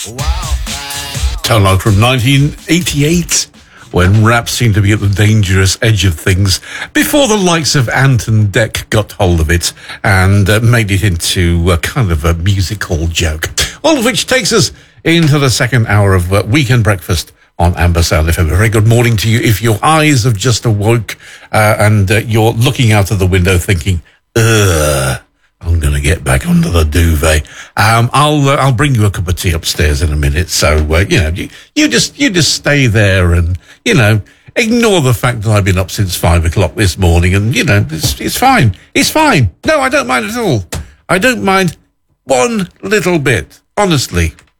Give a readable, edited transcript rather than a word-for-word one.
Download from 1988, when rap seemed to be at the dangerous edge of things, before the likes of Ant and Dec got hold of it and made it into a kind of a musical joke. All of which takes us into the second hour of Weekend Breakfast on Amber Sound FM. A very good morning to you. If your eyes have just awoke and you're looking out of the window thinking, I'm going to get back under the duvet. I'll bring you a cup of tea upstairs in a minute. So, you just stay there and, ignore the fact that I've been up since 5 o'clock this morning and, it's fine. It's fine. No, I don't mind at all. I don't mind one little bit. Honestly,